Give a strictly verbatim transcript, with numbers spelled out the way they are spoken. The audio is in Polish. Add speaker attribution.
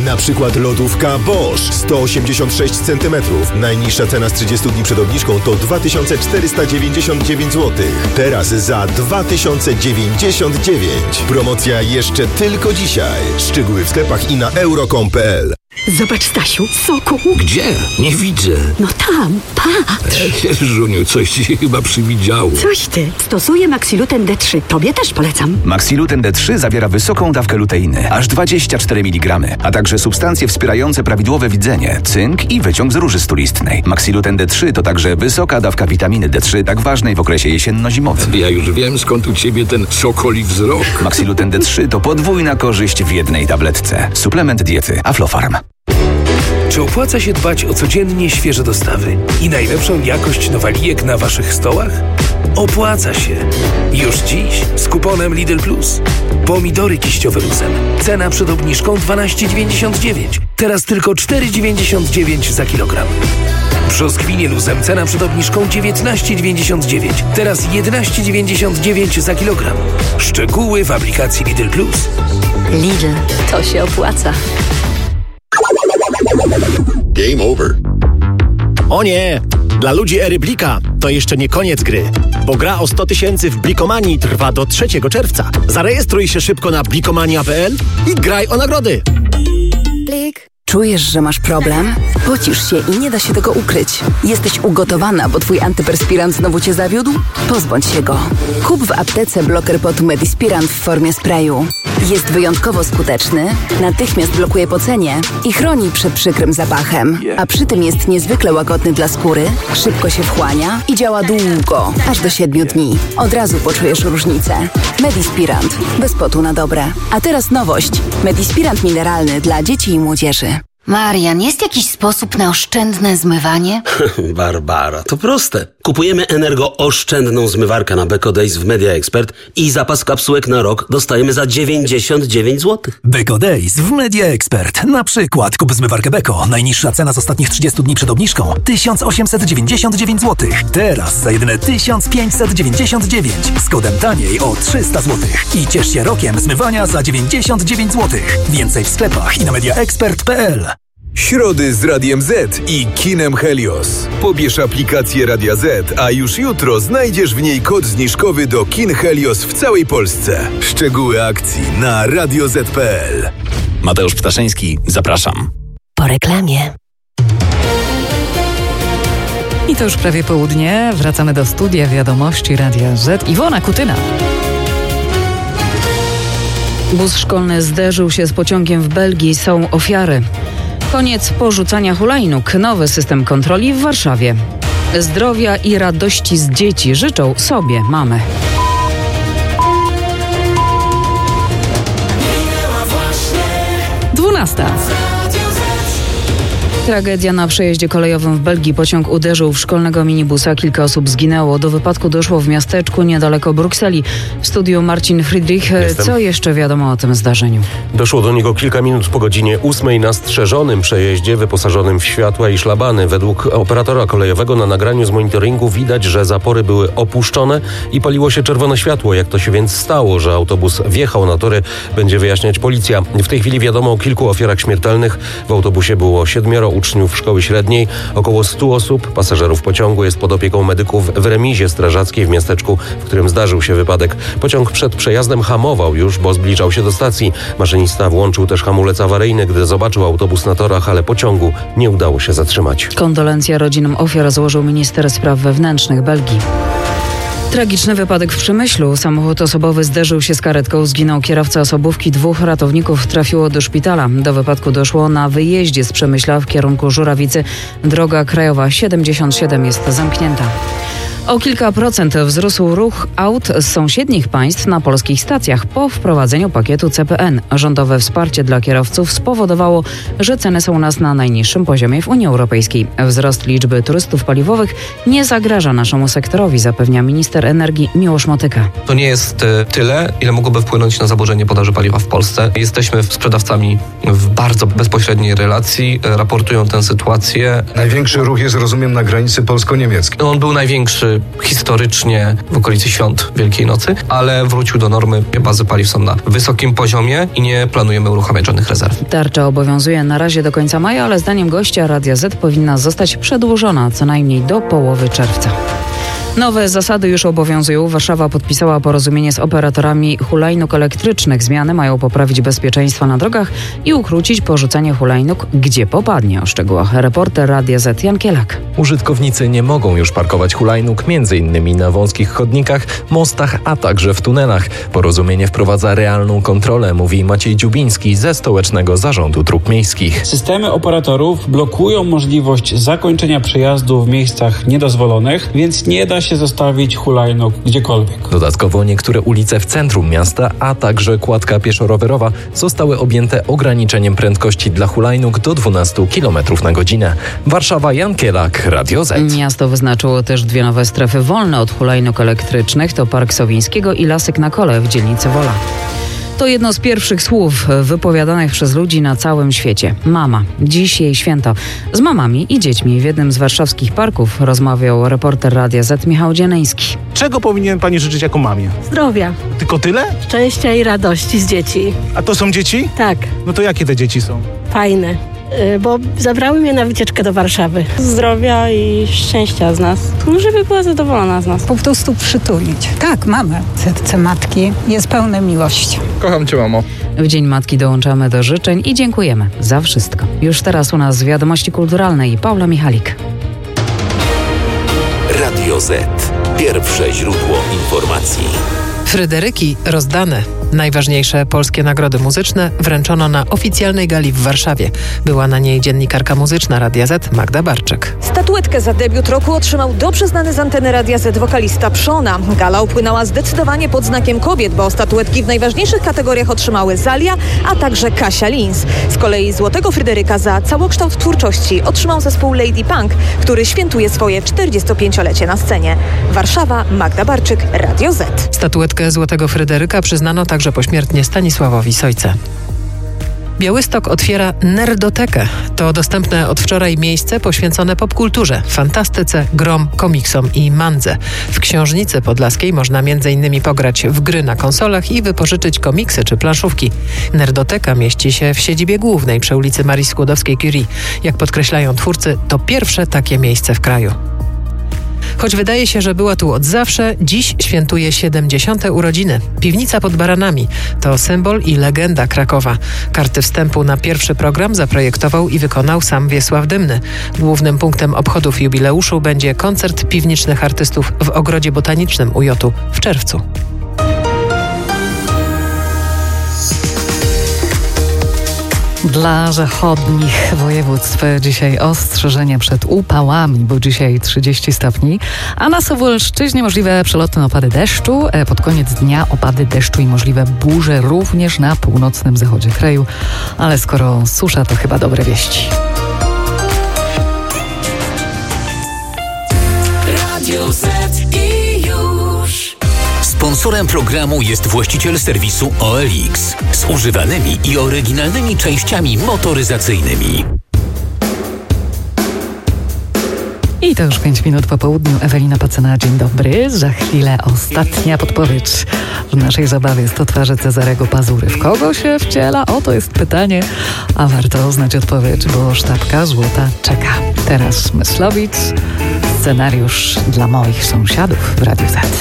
Speaker 1: Na przykład lodówka Bosch sto osiemdziesiąt sześć centymetrów. Najniższa cena z trzydziestu dni przed obniżką to dwa tysiące czterysta dziewięćdziesiąt dziewięć złotych. Teraz za dwa tysiące dziewięćdziesiąt dziewięć. Promocja jeszcze tylko dzisiaj. Szczegóły w sklepach i na euro kropka com kropka p l.
Speaker 2: Zobacz, Stasiu, soku.
Speaker 3: Gdzie? Nie widzę.
Speaker 2: No tam, patrz.
Speaker 3: E, Żuniu, coś ci się chyba przywidziało.
Speaker 2: Coś ty. Stosuję Maxiluten D trzy. Tobie też polecam.
Speaker 4: Maxiluten D trzy zawiera wysoką dawkę luteiny, aż dwadzieścia cztery miligramy, a także substancje wspierające prawidłowe widzenie, cynk i wyciąg z róży stulistnej. Maxiluten D trzy to także wysoka dawka witaminy D trzy, tak ważnej w okresie jesienno-zimowym.
Speaker 3: Ja już wiem, skąd u ciebie ten sokoli wzrok.
Speaker 4: Maxiluten D trzy to podwójna korzyść w jednej tabletce. Suplement diety Aflofarm.
Speaker 5: Czy opłaca się dbać o codziennie świeże dostawy i najlepszą jakość nowalijek na waszych stołach? Opłaca się. Już dziś z kuponem Lidl Plus. Pomidory kiściowe luzem. Cena przed obniżką dwanaście dziewięćdziesiąt dziewięć. Teraz tylko cztery dziewięćdziesiąt dziewięć za kilogram. Brzoskwinie luzem. Cena przed obniżką dziewiętnaście dziewięćdziesiąt dziewięć. Teraz jedenaście dziewięćdziesiąt dziewięć za kilogram. Szczegóły w aplikacji Lidl Plus.
Speaker 2: Lidl, to się opłaca.
Speaker 6: Game over.
Speaker 7: O nie! Dla ludzi ery Blika to jeszcze nie koniec gry, bo gra o sto tysięcy w Blikomanii trwa do trzeciego czerwca. Zarejestruj się szybko na blikomania kropka p l i graj o nagrody.
Speaker 8: Blik. Czujesz, że masz problem? Pocisz się i nie da się tego ukryć. Jesteś ugotowana, bo twój antyperspirant znowu cię zawiódł? Pozbądź się go. Kup w aptece bloker potu Medispirant w formie sprayu. Jest wyjątkowo skuteczny, natychmiast blokuje pocenie i chroni przed przykrym zapachem. A przy tym jest niezwykle łagodny dla skóry, szybko się wchłania i działa długo, aż do siedmiu dni. Od razu poczujesz różnicę. Medispirant. Bez potu na dobre. A teraz nowość. Medispirant mineralny dla dzieci i młodzieży.
Speaker 9: Marian, jest jakiś sposób na oszczędne zmywanie?
Speaker 10: Barbara, to proste. Kupujemy energooszczędną zmywarkę na Beko Days w Media Expert i zapas kapsułek na rok dostajemy za dziewięćdziesiąt dziewięć złotych.
Speaker 11: Beko Days w Media Expert. Na przykład kup zmywarkę Beko. Najniższa cena z ostatnich trzydziestu dni przed obniżką tysiąc osiemset dziewięćdziesiąt dziewięć złotych. Teraz za jedyne tysiąc pięćset dziewięćdziesiąt dziewięć. Z kodem taniej o trzysta złotych. I ciesz się rokiem zmywania za dziewięćdziesiąt dziewięć złotych. Więcej w sklepach i na mediaexpert kropka p l.
Speaker 12: Środy z Radiem Z i kinem Helios. Pobierz aplikację Radia Z, a już jutro znajdziesz w niej kod zniżkowy do kin Helios w całej Polsce. Szczegóły akcji na radio zet kropka p l.
Speaker 4: Mateusz Ptaszyński, zapraszam.
Speaker 8: Po reklamie.
Speaker 13: I to już prawie południe. Wracamy do studia wiadomości Radia Z. Iwona Kutyna. Bus szkolny zderzył się z pociągiem w Belgii. Są ofiary. Koniec porzucania hulajnóg. Nowy system kontroli w Warszawie. Zdrowia i radości z dzieci życzą sobie mamy. Dwunasta. Tragedia na przejeździe kolejowym w Belgii. Pociąg uderzył w szkolnego minibusa. Kilka osób zginęło. Do wypadku doszło w miasteczku niedaleko Brukseli. W studiu Marcin Friedrich.
Speaker 14: Jestem.
Speaker 13: Co jeszcze wiadomo o tym zdarzeniu?
Speaker 14: Doszło do niego kilka minut po godzinie ósmej na strzeżonym przejeździe wyposażonym w światła i szlabany. Według operatora kolejowego na nagraniu z monitoringu widać, że zapory były opuszczone i paliło się czerwone światło. Jak to się więc stało, że autobus wjechał na tory, będzie wyjaśniać policja. W tej chwili wiadomo o kilku ofiarach śmiertelnych. W autobusie było siedmioro uczniów szkoły średniej. Około stu osób, pasażerów pociągu, jest pod opieką medyków w remizie strażackiej w miasteczku, w którym zdarzył się wypadek. Pociąg przed przejazdem hamował już, bo zbliżał się do stacji. Maszynista włączył też hamulec awaryjny, gdy zobaczył autobus na torach, ale pociągu nie udało się zatrzymać.
Speaker 13: Kondolencje rodzinom ofiar złożył minister spraw wewnętrznych Belgii. Tragiczny wypadek w Przemyślu. Samochód osobowy zderzył się z karetką. Zginął kierowca osobówki. Dwóch ratowników trafiło do szpitala. Do wypadku doszło na wyjeździe z Przemyśla w kierunku Żurawicy. Droga krajowa siedemdziesiąt siedem jest zamknięta. O kilka procent wzrósł ruch aut z sąsiednich państw na polskich stacjach po wprowadzeniu pakietu C P N. Rządowe wsparcie dla kierowców spowodowało, że ceny są u nas na najniższym poziomie w Unii Europejskiej. Wzrost liczby turystów paliwowych nie zagraża naszemu sektorowi, zapewnia minister energii Miłosz Motyka.
Speaker 15: To nie jest tyle, ile mogłoby wpłynąć na zaburzenie podaży paliwa w Polsce. Jesteśmy sprzedawcami w bardzo bezpośredniej relacji, raportują tę sytuację.
Speaker 16: Największy ruch jest, rozumiem, na granicy polsko-niemieckiej.
Speaker 15: On był największy były historycznie w okolicy świąt Wielkiej Nocy, ale wrócił do normy. Bazy paliw są na wysokim poziomie i nie planujemy uruchamiać żadnych rezerw.
Speaker 13: Tarcza obowiązuje na razie do końca maja, ale zdaniem gościa Radia Z powinna zostać przedłużona co najmniej do połowy czerwca. Nowe zasady już obowiązują. Warszawa podpisała porozumienie z operatorami hulajnóg elektrycznych. Zmiany mają poprawić bezpieczeństwo na drogach i ukrócić porzucanie hulajnóg, gdzie popadnie. O szczegółach reporter Radia Z Jan Kielak.
Speaker 6: Użytkownicy nie mogą już parkować hulajnóg m.in. na wąskich chodnikach, mostach, a także w tunelach. Porozumienie wprowadza realną kontrolę, mówi Maciej Dziubiński ze Stołecznego Zarządu Dróg Miejskich.
Speaker 16: Systemy operatorów blokują możliwość zakończenia przejazdu w miejscach niedozwolonych, więc nie da się zostawić hulajnóg gdziekolwiek.
Speaker 6: Dodatkowo niektóre ulice w centrum miasta, a także kładka pieszo-rowerowa zostały objęte ograniczeniem prędkości dla hulajnóg do dwanaście kilometrów na godzinę. Warszawa, Jan Kielak, Radio Z.
Speaker 13: Miasto wyznaczyło też dwie nowe strefy wolne od hulajnóg elektrycznych. To Park Sowińskiego i Lasek na Kole w dzielnicy Wola. To jedno z pierwszych słów wypowiadanych przez ludzi na całym świecie. Mama. Dziś jej święto. Z mamami i dziećmi w jednym z warszawskich parków rozmawiał reporter Radia Z Michał Dzieleński.
Speaker 17: Czego powinien pani życzyć jako mamie?
Speaker 18: Zdrowia.
Speaker 17: Tylko tyle?
Speaker 18: Szczęścia i radości z dzieci.
Speaker 17: A to są dzieci?
Speaker 18: Tak.
Speaker 17: No to jakie te dzieci są?
Speaker 18: Fajne. Bo zabrały mnie na wycieczkę do Warszawy.
Speaker 19: Zdrowia i szczęścia z nas. Żeby była zadowolona z nas.
Speaker 20: Po prostu przytulić. Tak, mamy. Serce matki jest pełne miłości.
Speaker 21: Kocham cię, mamo.
Speaker 13: W Dzień Matki dołączamy do życzeń i dziękujemy za wszystko. Już teraz u nas Wiadomości Kulturalne i Paula Michalik.
Speaker 22: Radio Z. Pierwsze źródło informacji.
Speaker 23: Fryderyki rozdane. Najważniejsze polskie nagrody muzyczne wręczono na oficjalnej gali w Warszawie. Była na niej dziennikarka muzyczna Radia Z Magda Barczyk.
Speaker 24: Statuetkę za debiut roku otrzymał dobrze znany z anteny Radia Z wokalista Przona. Gala upłynęła zdecydowanie pod znakiem kobiet, bo statuetki w najważniejszych kategoriach otrzymały Zalia, a także Kasia Lins. Z kolei złotego Fryderyka za całokształt twórczości otrzymał zespół Lady Punk, który świętuje swoje czterdziestopięciolecie na scenie. Warszawa, Magda Barczyk, Radio Z.
Speaker 23: Statuetkę złotego Fryderyka przyznano także pośmiertnie Stanisławowi Sojce. Białystok otwiera Nerdotekę. To dostępne od wczoraj miejsce poświęcone popkulturze, fantastyce, grom, komiksom i mandze. W Książnicy Podlaskiej można między innymi pograć w gry na konsolach i wypożyczyć komiksy czy planszówki. Nerdoteka mieści się w siedzibie głównej przy ulicy Marii Skłodowskiej-Curie. Jak podkreślają twórcy, to pierwsze takie miejsce w kraju. Choć wydaje się, że była tu od zawsze, dziś świętuje siedemdziesiąte urodziny. Piwnica pod Baranami to symbol i legenda Krakowa. Karty wstępu na pierwszy program zaprojektował i wykonał sam Wiesław Dymny. Głównym punktem obchodów jubileuszu będzie koncert piwniczych artystów w Ogrodzie Botanicznym U J-u w czerwcu.
Speaker 25: Dla zachodnich województw dzisiaj ostrzeżenia przed upałami, bo dzisiaj trzydzieści stopni, a na Suwalszczyźnie możliwe przelotne opady deszczu. Pod koniec dnia opady deszczu i możliwe burze również na północnym zachodzie kraju. Ale skoro susza, to chyba dobre wieści.
Speaker 22: Radio Z i już. Sponsorem programu jest właściciel serwisu O L X z używanymi i oryginalnymi częściami motoryzacyjnymi.
Speaker 25: I to już pięć minut po południu. Ewelina Pacyna, dzień dobry. Za chwilę ostatnia podpowiedź w naszej zabawie jest to twarzy Cezarego Pazury. W kogo się wciela? Oto jest pytanie, a warto znać odpowiedź, bo sztabka złota czeka. Teraz Myslowic, scenariusz dla moich sąsiadów w Radiu Z.